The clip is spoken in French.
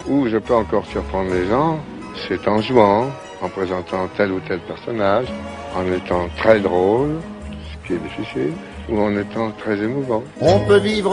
où je peux encore surprendre les gens, c'est en jouant, en présentant tel ou tel personnage, en étant très drôle, ce qui est difficile, ou en étant très émouvant. On peut vivre